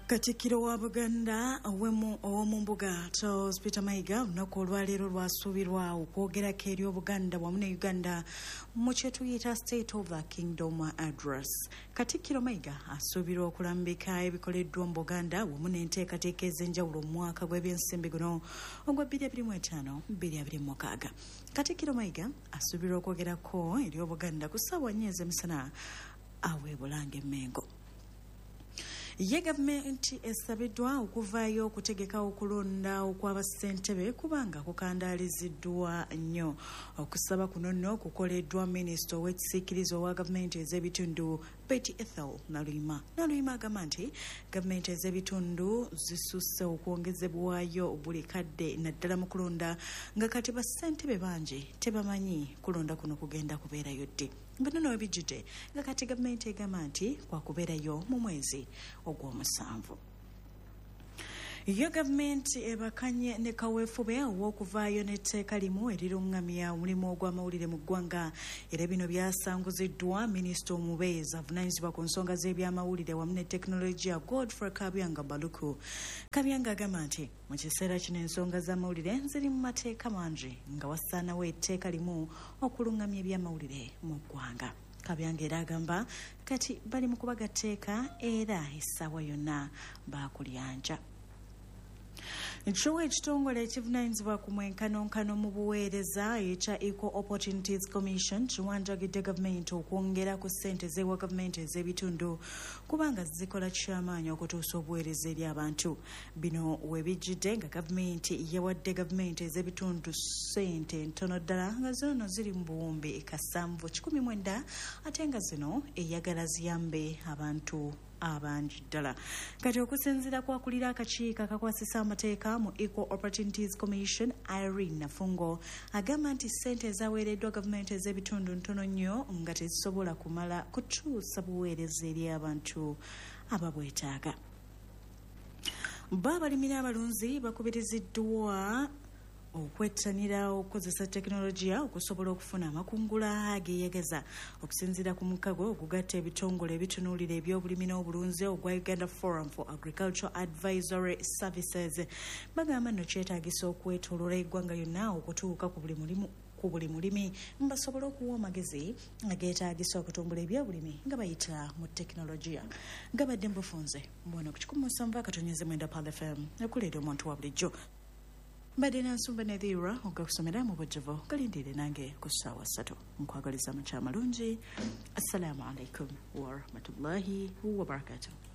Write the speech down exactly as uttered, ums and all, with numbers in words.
Katikkiro wa Buganda ow'omumbuga Charles Peter Mayiga olunaku olwaleero lwasuubirwa okwogerako eri Obuganda wamu ne Uganda mu kye tuyita State of the Kingdom Address. Katikkiro Mayiga asuubirwa okulambika ebikoleddwa mu Buganda wamu n'enteekateeka ez'enjawulo mu mwaka gw'ebyensimbi guno ogwa bbiri abiri mu etaano bbiri abiri mu mukaaga. Katikkiro Mayiga asuubirwa okwogerako eri Obuganda ku ssaawa nnya ez'emisana awe Bulange Mmengo. Ye gavumenti esabiddwa okuvaayo okutegeka okulonda okw'abassentebe kubanga kukandaaliziddwa nnyo. Okusaba kuno nno kukoleddwa minisita ow'ekisiikirize owa gavumenti ez'ebitundu Betty Ethel Naluyima. Naluyima agamba nti gavumenti ez'ebitundu zisusse okwongezebwayo buli kadde naddala mu kulonda nga kati bassentebe bangi tebamanyi kulonda kuno kugenda kubeerayo ddi. Bino nno bijjudde nga kati gavumenti egamba nti kwakubeerayo mu mwezi ogw'omusanvu. Yo gavumenti ebakanye ne kaweefube ow'okuvaayo n'etteeka limu erirungamya omulimu ogw'amawulire mu ggwanga, era bino byasanguziddwa minisita omubeezi avunaanyizibwa ku nsonga z'ebyamawulire wamu ne tekinologiya Godfrey Kabyanga Baluku. Kabyanga agamba nti mu kiseera kino ensonga z'amawulire ziri mu mateeka mangi nga wasaanawo etteeka limu okulungamya ebyamawulire mu ggwanga. Kabyanga era agamba kati bali mu kubagateeka era essaawa yonna baakulyanja. Nchuwa ekitongole ekivunaanyizibwa ku mwenkanonkano mu buweereza ekya Equal Opportunities Commission kiwanjagidde gavumenti okwongera ku ssente z'ewa gavumenti ez'ebitundu kubanga zikola kyamaanyi okutuusa obuweereza eri abantu. Bino webijjidde nga gavumenti yawadde gavumenti ez'ebitundu ssente ntono ddala nga zino ziri mu buwumbi kasanvu kikumi mwenda ate nga zino eyagala ziyambe abantu abangi ddala. Kati okusinziira kwakulira akakiiko akakwasisa amateeka mu Equal Opportunities Commission Irene Nafungo agamba nti ssente ezaweereddwa gavumenti ez'ebitundu ntono nnyo nga tezisobola kumala kutuusa buweereza eri abantu ababwetaaga. Bo abalimi n'abalunzi bakubiriziddwa okwettanira okukozesa tekinologiya okusobola okufuna amakungula ageeyagaza. Okusinziira ku mukago okugatta ebitongole ebitunuulira ebyobulimi n'obulunzi ogwa Uganda Forum for Agricultural Advisory Services, bagamba nno kyetaagisa okwetooloola eggwanga yonna okutuuka ku buli mulimu ku buli mulimi mbasobole okuwa amagezi ageetaagisa okutumbula ebyobulimi nga bayita mu tekinologiya. Gabadde mbufunze mbona ku kikumi musanvu akatonnyeze mwenda Pal F M ekuleeta omuntu wa bulijjo. Mbadde nansumba Nedhira okakusomera mu bujjuvu galindire nange ku ssaawa ssatu. Nkwagaliza amakya amalungi. Assalamu alaikum wa rahmatullahi wa barakatuh.